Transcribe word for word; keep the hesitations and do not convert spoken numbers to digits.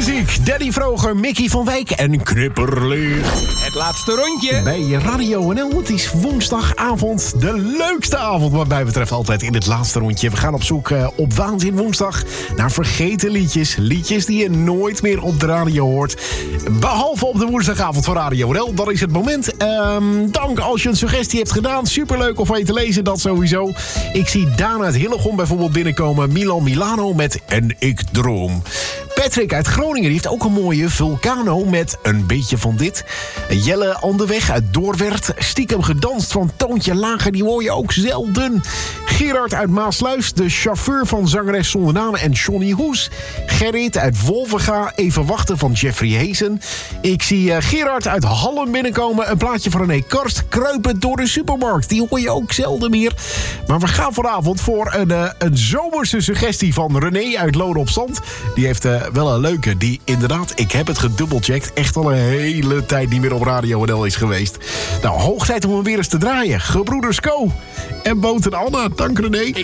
muziek. Danny Vroger, Mickey van Wijk en Knipperlicht. Het laatste rondje. Bij Radio N L. Het is woensdagavond. De leukste avond wat mij betreft altijd in het laatste rondje. We gaan op zoek uh, op Waanzin Woensdag naar vergeten liedjes. Liedjes die je nooit meer op de radio hoort. Behalve op de woensdagavond van Radio N L. Dat is het moment. Um, dank als je een suggestie hebt gedaan. Superleuk om van je te lezen, dat sowieso. Ik zie Daan uit Hillegom bijvoorbeeld binnenkomen. Milan Milano met En ik droom. Patrick uit Groningen die heeft ook een mooie Vulcano met Een beetje van dit. Jelle Anderweg uit Doorwerth. Stiekem gedanst van Toontje Lager, die hoor je ook zelden. Gerard uit Maasluis, de chauffeur van zangeres zonder naam en Johnny Hoes. Gerrit uit Wolvenga, Even wachten van Jeffrey Heesen. Ik zie uh, Gerard uit Hallen binnenkomen. Een plaatje van René Karst, Kruipend door de supermarkt. Die hoor je ook zelden meer. Maar we gaan vanavond voor een, uh, een zomerse suggestie van René uit Loden op Zand. Die heeft uh, wel een leuke, die inderdaad, ik heb het gedubbelcheckt, echt al een hele tijd niet meer op Radio N L is geweest. Nou, hoog tijd om hem weer eens te draaien. Gebroeders Co. en Boot en Anna. Dank René.